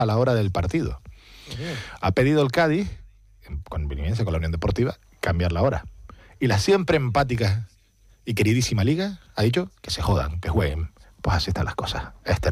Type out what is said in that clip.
a la hora del partido. Ha pedido el Cádiz, en conveniencia con la Unión Deportiva, cambiar la hora. Y la siempre empática y queridísima Liga ha dicho que se jodan, que jueguen. Pues así están las cosas.